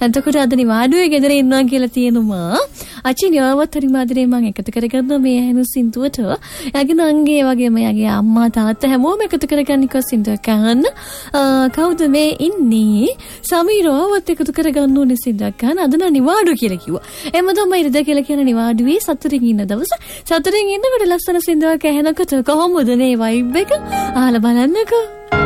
එතකොට අද නිවාඩුවේ ගෙදර ඉන්නවා කියලා තියෙනවා. අචි නියමවත් හරි මාදිරේ මම එකතු කරගන්නවා මේ ඇහෙන සින්දුවට. එයාගේ නංගි ඒ වගේම එයාගේ අම්මා තාත්තා හැමෝම එකතු කරගන්න එක සින්දුවක් අහන්න. කවුද මේ ඉන්නේ? සමීරවත් එකතු කරගන්න ඕනේ සින්දුවක් අහන්න. අද නම් නිවාඩු කියලා කිව්වා. එහම තමයි ඉරිද කියලා කියන නිවාඩුවේ සතුටින් ඉන්න දවස. සතුටින් ඉන්නකොට ලස්සන සින්දුවක් ඇහෙනකොට කොහොමද නේ වයිබ් එක? අහලා බලන්නකෝ.